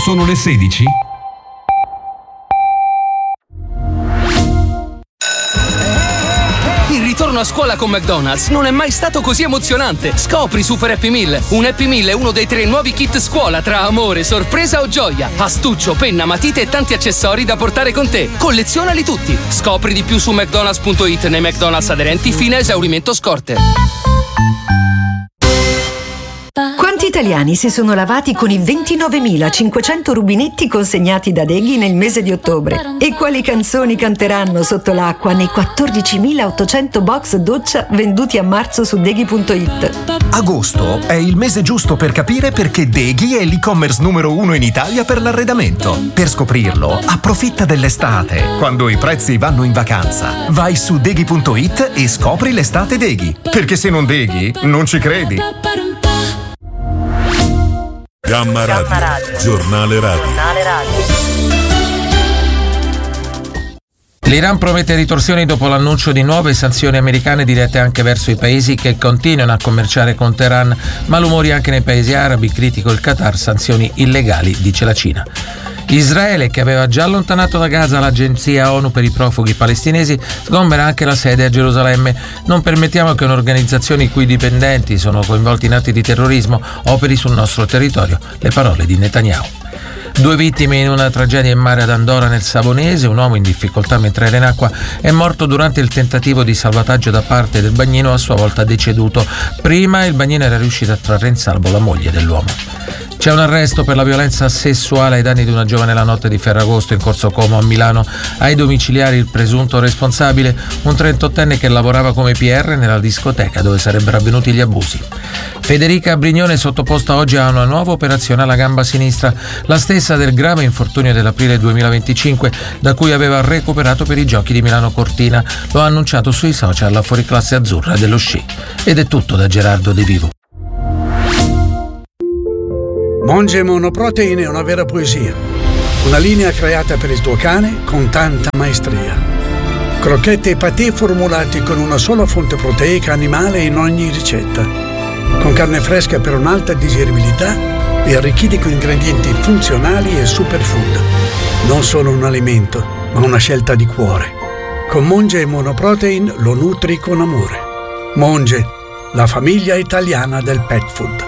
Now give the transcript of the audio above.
Sono le 16? Il ritorno a scuola con McDonald's non è mai stato così emozionante. Scopri Super Happy Meal. Un Happy Meal è uno dei 3 nuovi kit scuola tra amore, sorpresa o gioia. Astuccio, penna, matite e tanti accessori da portare con te. Collezionali tutti. Scopri di più su mcdonalds.it nei McDonald's aderenti fino a esaurimento scorte. Quanti italiani si sono lavati con i 29.500 rubinetti consegnati da Deghi nel mese di ottobre? E quali canzoni canteranno sotto l'acqua nei 14.800 box doccia venduti a marzo su Deghi.it? Agosto è il mese giusto per capire perché Deghi è l'e-commerce numero 1 in Italia per l'arredamento. Per scoprirlo, approfitta dell'estate, quando i prezzi vanno in vacanza. Vai su Deghi.it e scopri l'estate Deghi. Perché se non Deghi, non ci credi. Gamma Radio, giornale radio. L'Iran promette ritorsioni dopo l'annuncio di nuove sanzioni americane dirette anche verso i paesi che continuano a commerciare con Teheran. Malumori anche nei paesi arabi, critico il Qatar, sanzioni illegali, dice la Cina. Israele, che aveva già allontanato da Gaza l'agenzia ONU per i profughi palestinesi, sgombera anche la sede a Gerusalemme. Non permettiamo che un'organizzazione i cui dipendenti sono coinvolti in atti di terrorismo operi sul nostro territorio. Le parole di Netanyahu. 2 vittime in una tragedia in mare ad Andorra nel Savonese. Un uomo in difficoltà mentre era in acqua è morto durante il tentativo di salvataggio da parte del bagnino, a sua volta deceduto. Prima il bagnino era riuscito a trarre in salvo la moglie dell'uomo. C'è un arresto per la violenza sessuale ai danni di una giovane la notte di Ferragosto in Corso Como a Milano. Ai domiciliari il presunto responsabile, un 38enne che lavorava come PR nella discoteca dove sarebbero avvenuti gli abusi. Federica Brignone è sottoposta oggi a una nuova operazione alla gamba sinistra, la stessa del grave infortunio dell'aprile 2025 da cui aveva recuperato per i Giochi di Milano Cortina. Lo ha annunciato sui social la fuoriclasse azzurra dello sci. Ed è tutto da Gerardo De Vivo. Monge Monoprotein è una vera poesia. Una linea creata per il tuo cane con tanta maestria. Crocchette e patè formulati con una sola fonte proteica animale in ogni ricetta. Con carne fresca per un'alta digeribilità e arricchiti con ingredienti funzionali e superfood. Non solo un alimento, ma una scelta di cuore. Con Monge Monoprotein lo nutri con amore. Monge, la famiglia italiana del pet food.